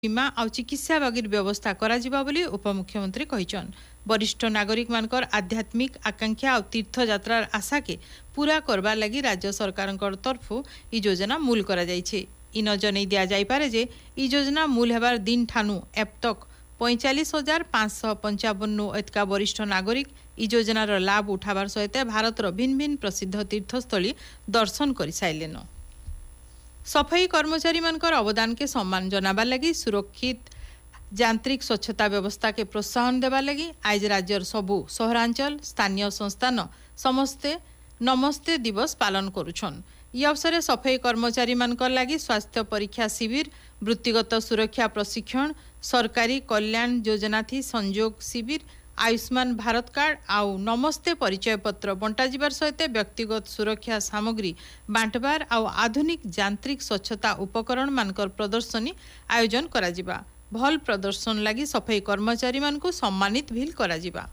बीमा और चिकित्सा बगिर व्यवस्था करा जिबा बोली उपमुख्यमंत्री कहिछन। वरिष्ठ नागरिक मानकर आध्यात्मिक आकांक्षा और तीर्थयात्रार आशा के पूरा करबार लगी राज्य सरकार तरफ ई योजना मूल करा जाइछे। इन जनै दिया जाई पारे जे ई योजना मूल हेबार दिन ठानु एप तक 45,555 एतका वरिष्ठ नागरिक ई योजनार लाभ उठाबार सहित भारतर भिन्न भिन्न प्रसिद्ध तीर्थस्थली दर्शन कर साइलेन। सफाई कर्मचारी मानकर अवदान के सम्मान जनाबार लगी सुरक्षित यांत्रिक स्वच्छता व्यवस्था के प्रोत्साहन देबार लगी आज राज्यर सबु सहरांचल स्थानीय संस्थान समस्ते नमस्ते दिवस पालन करुछन। यह अवसर सफाई कर्मचारी मानकर लगी स्वास्थ्य परीक्षा शिविर, वृत्तिगत सुरक्षा प्रशिक्षण, सरकारी कल्याण योजना थी संजोग शिविर, आयुष्मान भारत कार्ड आउ नमस्ते परिचय पत्र बंटा जिबार सहित व्यक्तिगत सुरक्षा सामग्री बांटबार आउ आधुनिक यांत्रिक स्वच्छता उपकरण मानकर प्रदर्शनी आयोजन करा जिबा। भल प्रदर्शन लगी सफाई कर्मचारी मानकु सम्मानित भी करा जिबा।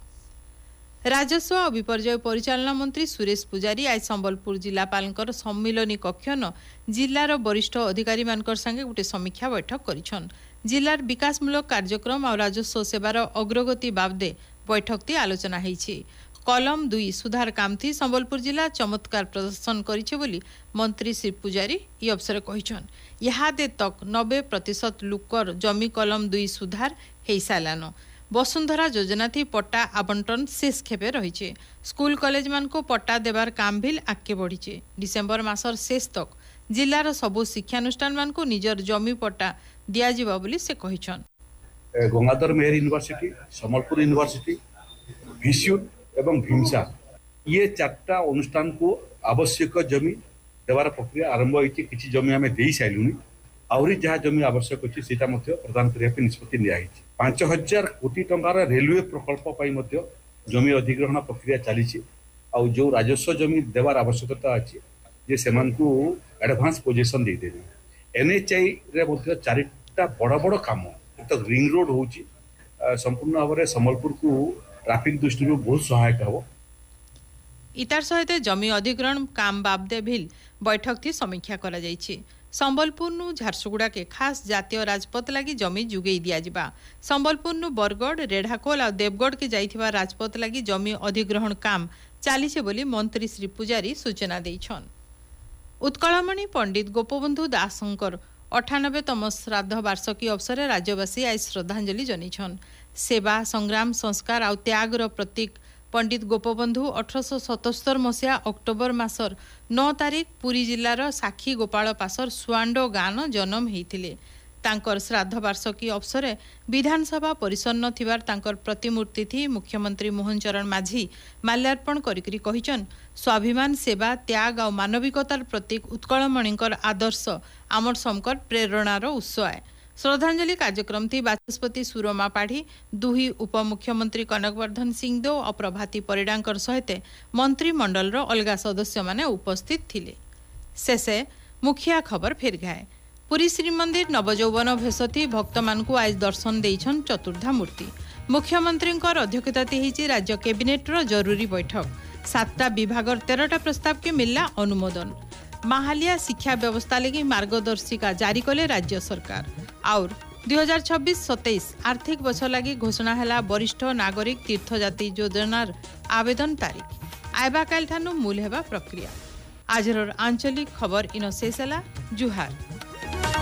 राजस्व और विपर्यय परिचालना मंत्री सुरेश पुजारी आज संबलपुर जिलापाल सम्मिलनी कक्षन जिलार वरिष्ठ अधिकारी मानकर संगे गोटे समीक्षा बैठक करिछन। जिलार विकासमूलक कार्यक्रम और राजस्व सेवार अग्रगति बाबदे बैठक ती आलोचना होईछि। कलम 2 सुधार काम थी संबलपुर जिला चमत्कार प्रदर्शन करिछे बोली मंत्री श्री पुजारी ई अवसर कहिछन। इहादे तक 90% लुकर जमी कलम 2 सुधार हेई सालानो। वसुंधरा योजना थी पट्टा आवंटन शेष खेपे रही। स्कूल कॉलेज मान को पट्टा देवार काम भी आगे बढ़ी। डिसेम्बर मासर शेष तक जिलार सबु शिक्षानुष्ठान मान को निजर जमी पट्टा दिया जिबा बोली से कहिछन। गंगाधर मेहर यूनिवर्सिटी, संबलपुर यूनिवर्सिटी, विश्व एवं भीमसा ये 4टा अनुष्ठान को आवश्यक जमी देवार प्रक्रिया आरंभ होती। किसी जमी आम दे सारूनी आहरी जहाँ जमी आवश्यक अच्छी से प्रदान करने निष्पत्ति निया 5,000 कोटी टंकार रेलवे प्रकल्प जमी अधिग्रहण प्रक्रिया चली। जो राजस्व जमी देवार आवश्यकता अच्छी जे से एडवांस पोजिशन देदेवे। NHI रे 4टा बड़ बड़ काम तो रिंग रोड हो संपूर्ण भाव में संबलपुर को ट्राफिक दृष्टि बहुत सहायक हो। इतार सहित जमी अधिग्रहण काम बाबदे भी बैठक थी समीक्षा करा जाइछि। संबलपुर नु झारसुगुड़ा के खास जातीय राजपथ लगी जमी जुगेई दिया जिबा। संबलपुर नु बरगढ़, रेढ़ाखोल और देवगढ़ के जाइथिबा राजपथ लगी जमी अधिग्रहण काम चलीছে बोली मंत्री श्री पुजारी सूचना देइछन। उत्कलमणि पंडित गोपबंधु दासंकर 98तम श्राद्ध वार्षिकी अवसर राज्यवासी आज श्रद्धांजलि जनिछन। सेवा संग्राम संस्कार और त्यागर प्रतीक पंडित गोपबंधु 1877 मसीहा अक्टोबर मासर 9 तारिख पुरी जिलार साखी गोपाल पासर सुआंडो गान जन्म होइथिले। तांकर श्राद्ध वार्षिकी अवसर विधानसभा परिसन्न थिबार तांकर प्रतिमूर्ति थी मुख्यमंत्री मोहन चरण माझी माल्यार्पण करिकरी कहिछन स्वाभिमान सेवा त्याग और मानविकतार प्रतीक उत्कलमणिकर आदर्श आमर समकर प्रेरणार उत्स है। श्रद्धांजलि कार्यक्रम थी बाचस्पति सुरमा पाढ़ी, दुही उपमुख्यमंत्री कनकवर्धन सिंहदेव और प्रभाती परिडांकर सहित मंत्रिमंडल अलगा सदस्य माने उपस्थित थिले। शेषे मुखिया खबर फेर गाए। पुरी श्रीमंदिर नवजौवन भेषती भक्त मानकु आज दर्शन देइछन चतुर्धा मूर्ति। मुख्यमंत्री अध्यक्षता होईछि राज्य कैबिनेटर जरूरी बैठक। 7टा विभागर 13टा प्रस्ताव के मिलला अनुमोदन। माहालिया शिक्षा व्यवस्था लगी मार्गदर्शिका जारी कले राज्य सरकार। और 2026-27 आर्थिक वर्ष लगी घोषणा है वरिष्ठ नागरिक तीर्थजाती योजनार आवेदन तारीख। आयबा काल ठानु मूल हेबा प्रक्रिया। आजर आंचलिक खबर इन शेष है। जुहार।